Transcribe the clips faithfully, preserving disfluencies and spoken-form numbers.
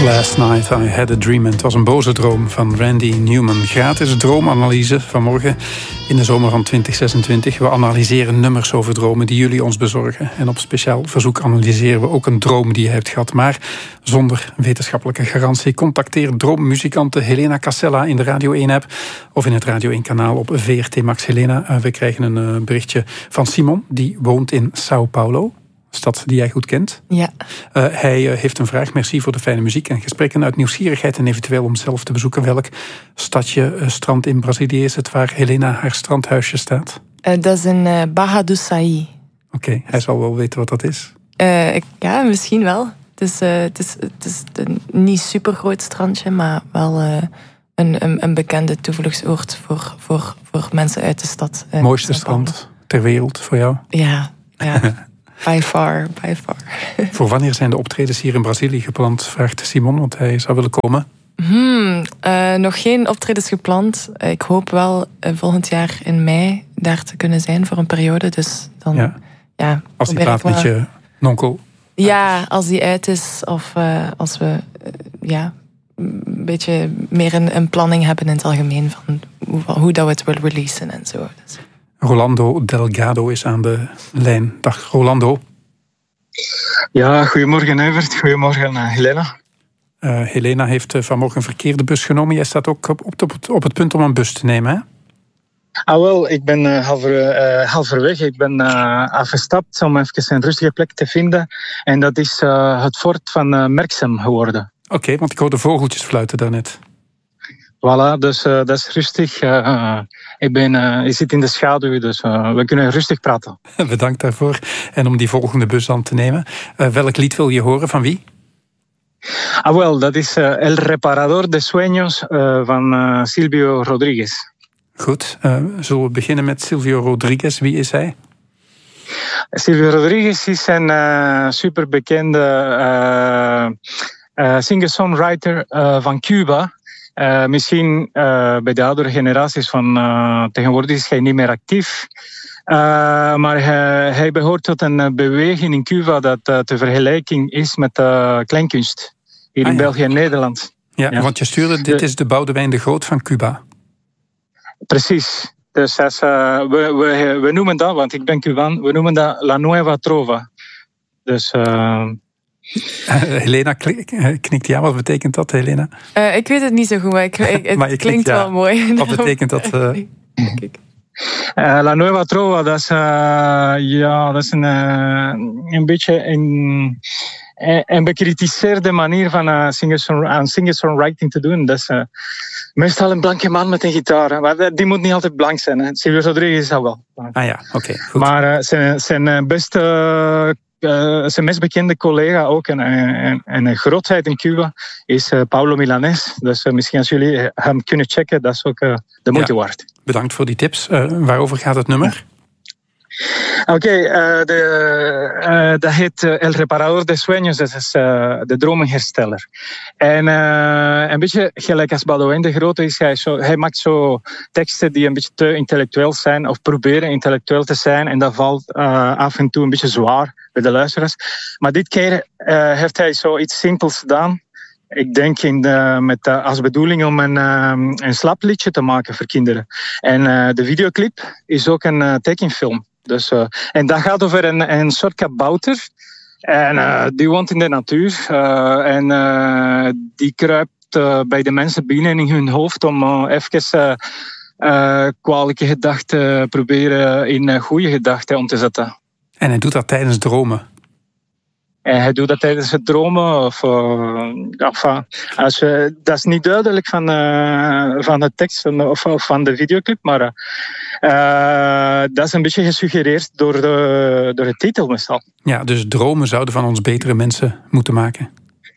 Last night I had a dream. En het was een boze droom van Randy Newman. Gratis droomanalyse vanmorgen in de zomer van twintig zesentwintig. We analyseren nummers over dromen die jullie ons bezorgen. En op speciaal verzoek analyseren we ook een droom die je hebt gehad. Maar zonder wetenschappelijke garantie. Contacteer droommuzikante Helena Casella in de Radio één-app. Of in het Radio één-kanaal op V R T Max. Helena, we krijgen een berichtje van Simon. Die woont in Sao Paulo. Stad die jij goed kent. Ja. Uh, hij uh, heeft een vraag. Merci voor de fijne muziek en gesprekken. Uit nieuwsgierigheid en eventueel om zelf te bezoeken. Welk stadje, uh, strand in Brazilië is het waar Helena haar strandhuisje staat? Uh, dat is in uh, Barra do Saí. Oké, okay, hij zal wel weten wat dat is. Uh, ik, ja, misschien wel. Het is, uh, het is, het is een niet supergroot strandje, maar wel uh, een, een, een bekende toevluchtsoord voor, voor, voor mensen uit de stad. Uh, Mooiste strand ter wereld voor jou? Ja, ja. By far, by far. Voor wanneer zijn de optredens hier in Brazilië gepland, vraagt Simon, want hij zou willen komen? Hmm, uh, nog geen optredens gepland. Ik hoop wel uh, volgend jaar in mei daar te kunnen zijn voor een periode. Dus dan, ja. ja als die plaat met je nonkel... Ja, als die uit is. Of uh, als we uh, ja, een beetje meer een, een planning hebben in het algemeen van hoe, hoe dat we het willen releasen en zo. Dus. Rolando Delgado is aan de lijn. Dag Rolando. Ja, goedemorgen Evert. Goedemorgen Helena. Uh, Helena heeft vanmorgen een verkeerde bus genomen. Jij staat ook op, op, op het punt om een bus te nemen, hè? Ah wel, ik ben uh, halver, uh, halverwege. Ik ben uh, afgestapt om even een rustige plek te vinden. En dat is uh, het fort van uh, Merksem geworden. Oké, okay, want ik hoorde vogeltjes fluiten daarnet. Voilà, dus uh, dat is rustig. Uh, uh, ik, ben, uh, ik zit in de schaduw, dus uh, we kunnen rustig praten. Bedankt daarvoor. En om die volgende bus aan te nemen. Uh, welk lied wil je horen? Van wie? Ah wel, dat is uh, El Reparador de Sueños uh, van uh, Silvio Rodríguez. Goed, uh, zullen we beginnen met Silvio Rodríguez. Wie is hij? Silvio Rodríguez is een uh, superbekende uh, uh, singer-songwriter uh, van Cuba. Uh, misschien uh, bij de oudere generaties van uh, tegenwoordig is hij niet meer actief. Uh, maar hij, hij behoort tot een beweging in Cuba dat uh, te vergelijking is met uh, kleinkunst. Hier ah, in ja. België en Nederland. Ja, ja, want je stuurde, dit is de Boudewijn de Groot van Cuba. Precies. Dus als, uh, we, we, we noemen dat, want ik ben Cubaan, we noemen dat La Nueva Trova. Dus... Uh, Uh, Helena knikt ja. Wat betekent dat, Helena? Uh, ik weet het niet zo goed, maar, ik, ik, het maar klinkt knikt, ja. wel mooi. Wat betekent dat? Uh... Uh, La Nueva Trova, dat is, uh, ja, dat is een, uh, een beetje een, een bekritiseerde manier van uh, singer-songwriting te doen. Dat is uh, meestal een blanke man met een gitaar. Maar die moet niet altijd blank zijn. Hè. Silvio Rodríguez is dat wel. Ah ja, oké. Okay, goed. Maar uh, zijn, zijn beste... Uh, Uh, zijn meest bekende collega ook en, en, en een grootheid in Cuba is uh, Paulo Milanés. Dus uh, misschien als jullie hem kunnen checken, dat is ook uh, de moeite ja, waard. Bedankt voor die tips. Uh, waarover gaat het nummer? Oké, okay, uh, uh, dat heet uh, El Reparador de Sueños, dat is uh, de dromenhersteller. En uh, een beetje gelijk als Boudewijn de Grote is hij zo, hij maakt zo teksten die een beetje te intellectueel zijn of proberen intellectueel te zijn en dat valt uh, af en toe een beetje zwaar bij de luisteraars. Maar dit keer uh, heeft hij zoiets simpels gedaan. Ik denk in de, met de, als bedoeling om een, um, een slapliedje te maken voor kinderen. En uh, de videoclip is ook een uh, tekenfilm. Dus, uh, en dat gaat over een, een soort kabouter. En uh, die woont in de natuur. Uh, en uh, die kruipt uh, bij de mensen binnen in hun hoofd om uh, even uh, uh, kwalijke gedachten proberen in uh, goede gedachten om te zetten. En hij doet dat tijdens dromen? En hij doet dat tijdens het dromen. Of, uh, enfin, als, uh, dat is niet duidelijk van, uh, van de tekst of, of van de videoclip, maar uh, dat is een beetje gesuggereerd door de, door de titel meestal. Ja, dus dromen zouden van ons betere mensen moeten maken.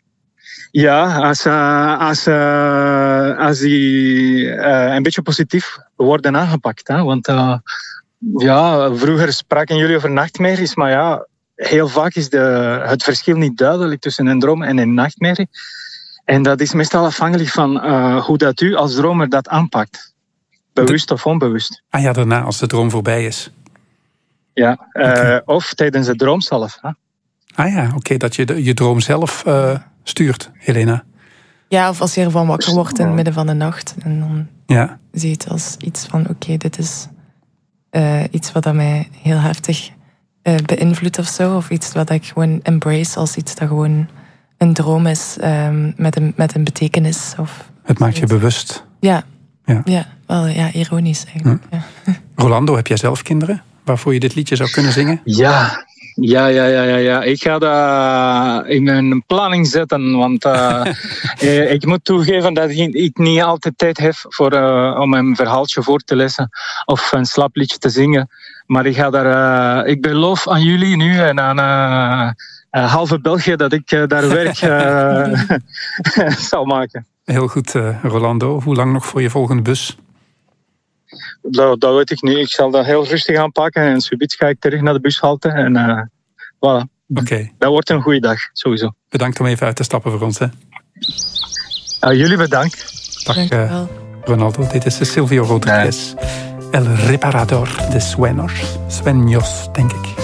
Ja, als, uh, als, uh, als die uh, een beetje positief worden aangepakt. Hè? Want uh, ja, vroeger spraken jullie over nachtmerries, maar ja, heel vaak is de, het verschil niet duidelijk tussen een droom en een nachtmerrie. En dat is meestal afhankelijk van uh, hoe dat u als dromer dat aanpakt. Bewust de... of onbewust. Ah ja, daarna als de droom voorbij is. Ja, uh, okay. Of tijdens de droom zelf. Hè? Ah ja, oké, okay, dat je de, je droom zelf uh, stuurt, Helena. Ja, of als je ervan wakker wordt in het midden van de nacht. En dan ja. zie je het als iets van, oké, okay, dit is uh, iets wat dat mij heel heftig uh, beïnvloedt of zo. Of iets wat ik gewoon embrace als iets dat gewoon een droom is um, met, een, met een betekenis. Of het maakt je bewust. Ja, ja. ja, wel ja, ironisch eigenlijk. Hm. Ja. Rolando, heb jij zelf kinderen waarvoor je dit liedje zou kunnen zingen? Ja, ja, ja, ja, ja. ja. Ik ga dat in mijn planning zetten, want uh, ik moet toegeven dat ik niet altijd tijd heb voor, uh, om een verhaaltje voor te lezen of een slapliedje te zingen. Maar ik ga daar, uh, ik beloof aan jullie nu en aan uh, uh, halve België dat ik uh, daar werk uh, zal maken. Heel goed, uh, Rolando. Hoe lang nog voor je volgende bus? Dat, dat weet ik niet. Ik zal dat heel rustig aanpakken en subiet ga ik terug naar de bushalte. En uh, voilà. Okay. Dat wordt een goede dag, sowieso. Bedankt om even uit te stappen voor ons. Hè. Uh, jullie bedankt. Dag uh, Ronaldo, dit is Silvio Rodriguez. Nee. El Reparador de Sueños. Sueños, denk ik.